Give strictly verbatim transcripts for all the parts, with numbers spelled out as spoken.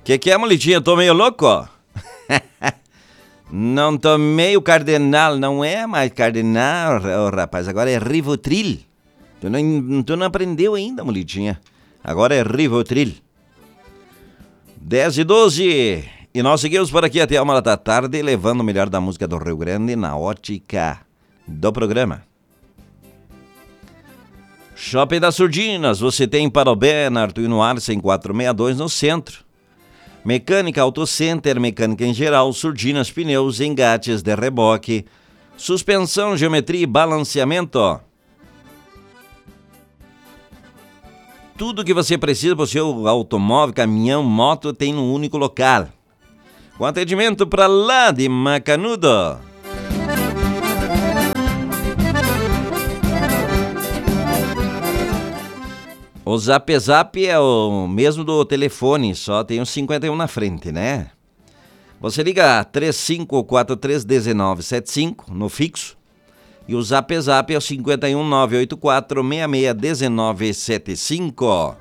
Que que é, Molitinha? Tô meio louco? Não tomei o Cardenal, não é mais Cardenal, oh, rapaz, agora é Rivotril. Tu não, tu não aprendeu ainda, Molitinha. Agora é Rivotril. dez e doze. E nós seguimos por aqui até a uma da tarde, levando o melhor da música do Rio Grande na ótica do programa. Shopping das Surdinas, você tem Parobé, na Artuino Arcem quatrocentos e sessenta e dois no centro. Mecânica Auto Center, mecânica em geral, surdinas, pneus, engates de reboque, suspensão, geometria e balanceamento. Tudo que você precisa para o seu automóvel, caminhão, moto tem num único local. Com atendimento para lá de Macanudo. O Zap Zap é o mesmo do telefone, só tem o cinquenta e um na frente, né? Você liga três cinco quatro três um nove sete cinco no fixo e o Zap Zap é o cinco um nove oito quatro seis seis um nove sete cinco.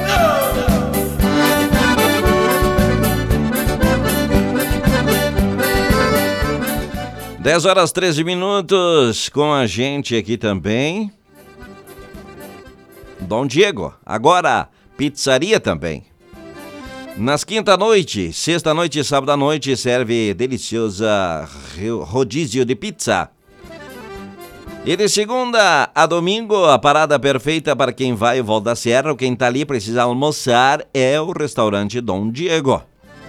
dez horas treze minutos com a gente aqui também. Dom Diego, agora pizzaria também. Nas quinta-noite, sexta-noite e sábado-noite serve deliciosa rodízio de pizza. E de segunda a domingo, a parada perfeita para quem vai ao Val da Serra ou quem tá ali precisa almoçar é o restaurante Dom Diego.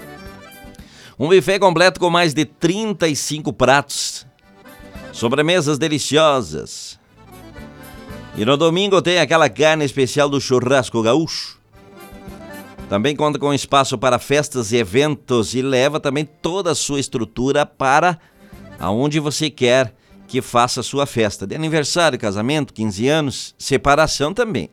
Um buffet completo com mais de trinta e cinco pratos, sobremesas deliciosas. E no domingo tem aquela carne especial do churrasco gaúcho. Também conta com espaço para festas e eventos e leva também toda a sua estrutura para aonde você quer que faça a sua festa. De aniversário, casamento, quinze anos, separação também.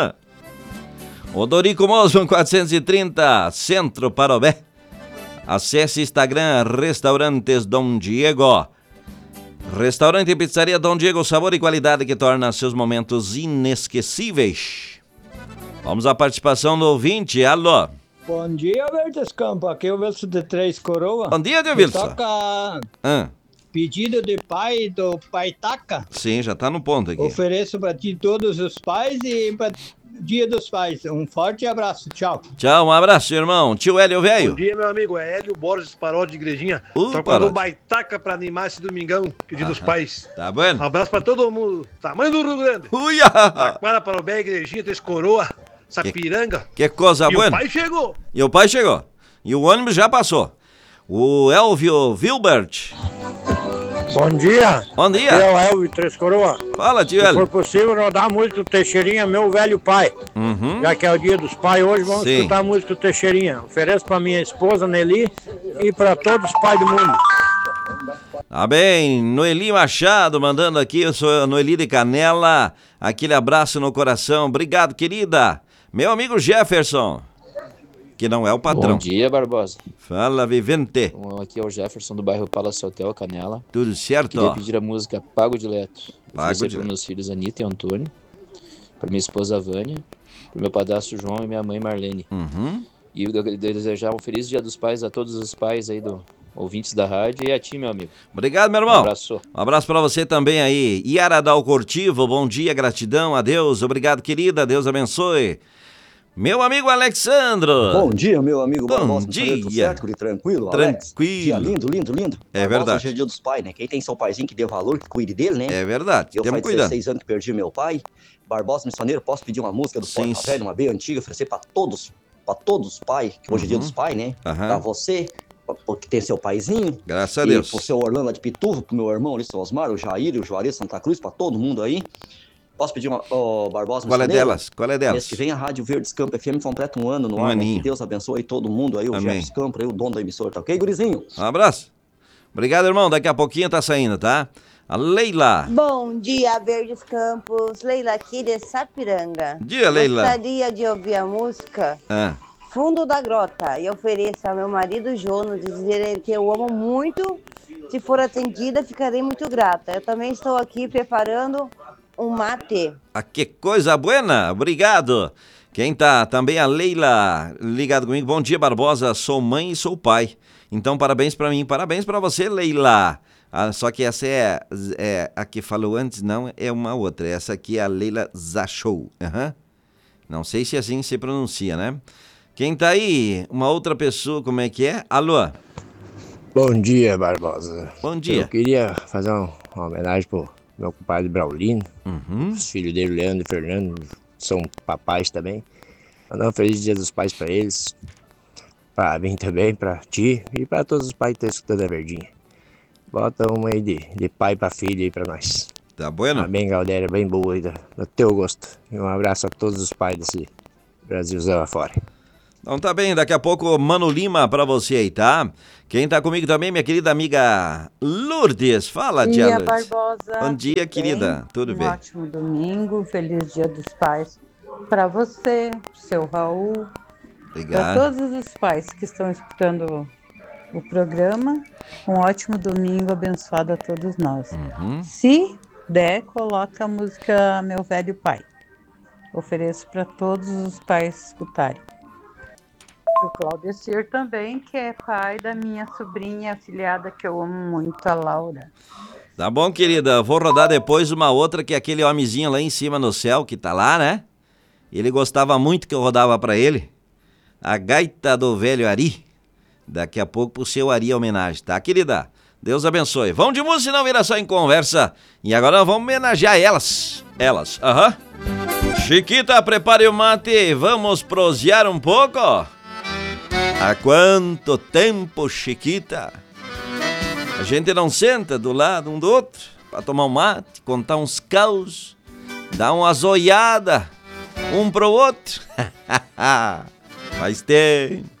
Odorico Mosman quatrocentos e trinta, Centro Parobé. Acesse Instagram, Restaurantes Dom Diego. Restaurante e pizzaria Dom Diego, sabor e qualidade que torna seus momentos inesquecíveis. Vamos à participação do ouvinte, alô. Bom dia, Verdes Campo, aqui é o Wilson de Três Coroas. Bom dia, Dio Wilson. Toca ah. pedido de pai do Pai Taca. Sim, já tá no ponto aqui. Ofereço para ti todos os pais e para Dia dos Pais. Um forte abraço, tchau. Tchau, um abraço, irmão. Tio Hélio, velho. Bom dia, meu amigo. É Hélio Borges, Paródia de Igrejinha. Uh, Tocando um baitaca pra animar esse domingão, que é Dia dos Pais. Tá bom? Um abraço pra todo mundo. Tamanho do Rio Grande. Uia! Taquara, Parobé, Igrejinha, Três Coroas, Sapiranga. Que, que coisa e boa. E o pai chegou. E o pai chegou. E o ônibus já passou. O Elvio Wilbert. Bom dia. Bom dia. Aqui é o Elvio Três Coroas. Fala, tio Hélio. Se for possível, rodar a música do Teixeirinha, Meu Velho Pai. Uhum. Já que é o dia dos pais hoje, vamos Sim. escutar a música do Teixeirinha. Ofereço pra minha esposa, Nelly, e pra todos os pais do mundo. Tá bem, Noeli Machado mandando aqui, eu sou a Noeli de Canela, aquele abraço no coração, obrigado, querida. Meu amigo Jefferson, que não é o patrão. Bom dia, Barbosa. Fala, vivente. Aqui é o Jefferson do bairro Palace Hotel, Canela. Tudo certo? Queria pedir a música Pago Dileto. Pago Dileto. Para meus filhos Anitta e Antônio, para minha esposa Vânia, para meu padrasto João e minha mãe Marlene. Uhum. E eu desejar um feliz Dia dos Pais a todos os pais aí do ouvintes da rádio e a ti, meu amigo. Obrigado, meu irmão. Um abraço. Um abraço pra você também aí. Yara Dal Cortivo, bom dia, gratidão, adeus, obrigado, querida, Deus abençoe. Meu amigo Alexandro. Bom dia, meu amigo Bom Barbosa. dia. Tudo certo, tudo tranquilo, Tranquilo. Alex? Dia lindo, lindo, lindo. É Barbosa, verdade. Hoje é dia dos pais, né? Quem tem seu paizinho que dê valor, que cuide dele, né? É verdade, Eu temos faz cuidado. dezesseis anos que perdi meu pai. Barbosa Missioneiro, posso pedir uma música do Sim, Porta Velho, uma bem antiga, oferecer pra todos, pra todos os pais, que hoje é dia Uhum. dos pais, né? Aham. Pra você, pra- porque tem seu paizinho. Graças a e Deus. pro seu Orlando lá de Pituvo, pro meu irmão ali, seu Osmar, o Jair, o Juarez, Santa Cruz, pra todo mundo aí. Posso pedir uma, ó, Barbosa Qual é Missioneiro? delas? Qual é delas? Mês que vem a Rádio Verdes Campo F M completa um ano no Um ar, né? aninho. Que Deus abençoe todo mundo aí, o Amém. Jefferson Campos aí, o dono da emissora, tá ok, gurizinho? Um abraço. Obrigado, irmão, daqui a pouquinho tá saindo, tá? A Leila. Bom dia, Verdes Campos. Leila aqui de Sapiranga. Dia, Leila. Gostaria de ouvir a música Ah. Fundo da Grota e ofereço ao meu marido Jonas dizer que eu amo muito. Se for atendida, ficarei muito grata. Eu também estou aqui preparando um mate. Ah, que coisa buena, obrigado. Quem tá? Também a Leila, ligado comigo. Bom dia, Barbosa. Sou mãe e sou pai. Então, parabéns pra mim. Parabéns pra você, Leila. Ah, só que essa é, é a que falou antes, não, é uma outra. Essa aqui é a Leila Zachou. Uhum. Não sei se assim se pronuncia, né? Quem tá aí? Uma outra pessoa, como é que é? Alô? Bom dia, Barbosa. Bom dia. Eu queria fazer uma, uma homenagem pro meu compadre Braulino. Uhum. Os filhos dele, Leandro e Fernando, são papais também. Mandar um feliz dia dos pais pra eles. Pra mim também, pra ti e pra todos os pais que estão escutando a Verdinha. Bota uma aí de, de pai pra filho aí pra nós. Tá bueno? Uma bem galera, bem boa aí, do, do teu gosto. E um abraço a todos os pais desse Brasilzão afora. Então tá bem, daqui a pouco Mano Lima pra você aí, tá? Quem tá comigo também, minha querida amiga Lourdes. Fala, Bom tia dia, Lourdes. Barbosa. Bom dia, querida. Bem? Tudo um bem? ótimo domingo, feliz dia dos pais para você, seu Raul, para Obrigado. todos os pais que estão escutando o programa. Um ótimo domingo, abençoado a todos nós. Uhum. Se der, coloca a música Meu Velho Pai. Ofereço para todos os pais escutarem. O Claudecir também, que é pai da minha sobrinha afilhada, que eu amo muito, a Laura. Tá bom, querida. Vou rodar depois uma outra que é aquele homenzinho lá em cima no céu, que tá lá, né? Ele gostava muito que eu rodava pra ele. A gaita do velho Ari. Daqui a pouco pro seu Ari a homenagem, tá, querida? Deus abençoe. Vamos de música, não vira só em conversa. E agora nós vamos homenagear elas. Elas, aham. Chiquita, prepare o mate. Vamos prosear um pouco? Há quanto tempo, Chiquita, a gente não senta do lado um do outro pra tomar um mate, contar uns caos, dar uma zoiada um pro outro? Faz tempo.